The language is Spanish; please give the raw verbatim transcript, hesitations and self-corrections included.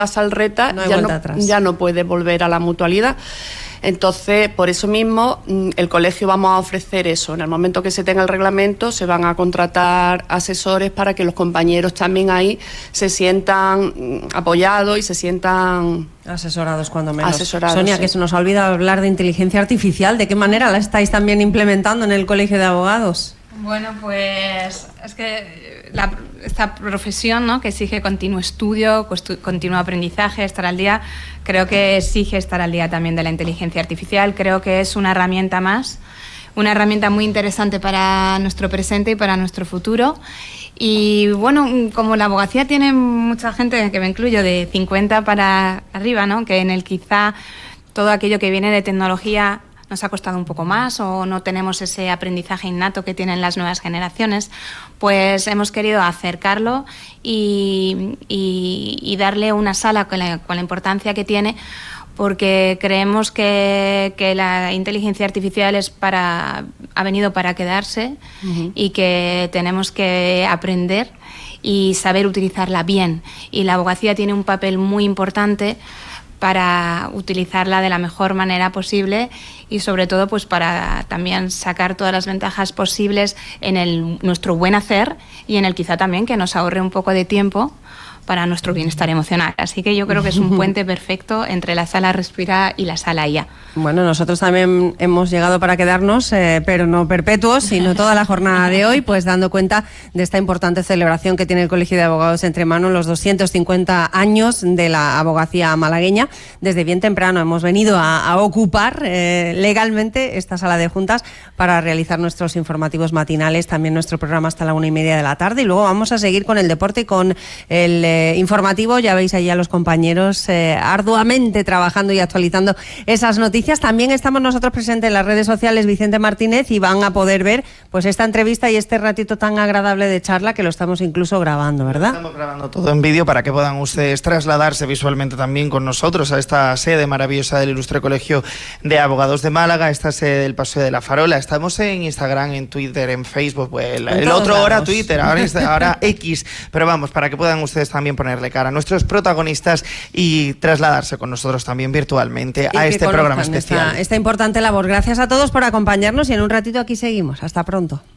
Salreta, no hay ya, vuelta no, atrás. ya no puede volver a la mutualidad. Entonces, por eso mismo, el colegio vamos a ofrecer eso. En el momento que se tenga el reglamento, se van a contratar asesores para que los compañeros también ahí se sientan apoyados y se sientan asesorados cuando menos. Asesorados, Sonia, sí. que se nos ha olvidado hablar de inteligencia artificial. ¿De qué manera la estáis también implementando en el Colegio de Abogados? Bueno, pues es que la, esta profesión, ¿no?, que exige continuo estudio, continuo aprendizaje, estar al día, creo que exige estar al día también de la inteligencia artificial. Creo que es una herramienta más, una herramienta muy interesante para nuestro presente y para nuestro futuro. Y bueno, como la abogacía tiene mucha gente, que me incluyo, de cincuenta para arriba, ¿no?, que en el quizá todo aquello que viene de tecnología nos ha costado un poco más o no tenemos ese aprendizaje innato que tienen las nuevas generaciones, pues hemos querido acercarlo y, y, y darle una sala con la, con la importancia que tiene, porque creemos que, que la inteligencia artificial es para, ha venido para quedarse. Uh-huh. Y que tenemos que aprender y saber utilizarla bien. Y la abogacía tiene un papel muy importante para utilizarla de la mejor manera posible y sobre todo pues para también sacar todas las ventajas posibles en el, nuestro buen hacer y en el quizá también que nos ahorre un poco de tiempo para nuestro bienestar emocional. Así que yo creo que es un puente perfecto entre la sala Respira y la sala I A. Bueno, nosotros también hemos llegado para quedarnos, eh, pero no perpetuos, sino toda la jornada de hoy, pues dando cuenta de esta importante celebración que tiene el Colegio de Abogados entre manos, los doscientos cincuenta años de la abogacía malagueña. Desde bien temprano hemos venido a, a ocupar eh, legalmente esta sala de juntas para realizar nuestros informativos matinales, también nuestro programa hasta la una y media de la tarde, y luego vamos a seguir con el deporte y con el eh, informativo. Ya veis allí a los compañeros eh, arduamente trabajando y actualizando esas noticias. También estamos nosotros presentes en las redes sociales, Vicente Martínez, y van a poder ver pues esta entrevista y este ratito tan agradable de charla que lo estamos incluso grabando, ¿verdad? Estamos grabando todo en vídeo para que puedan ustedes trasladarse visualmente también con nosotros a esta sede maravillosa del Ilustre Colegio de Abogados de Málaga, esta sede del Paseo de la Farola. Estamos en Instagram, en Twitter, en Facebook, pues, el, el otro lados. Hora Twitter, ahora, ahora X, pero vamos, para que puedan ustedes también ponerle cara a nuestros protagonistas y trasladarse con nosotros también virtualmente y a este programa especial. Esta, esta importante labor. Gracias a todos por acompañarnos y en un ratito aquí seguimos. Hasta pronto.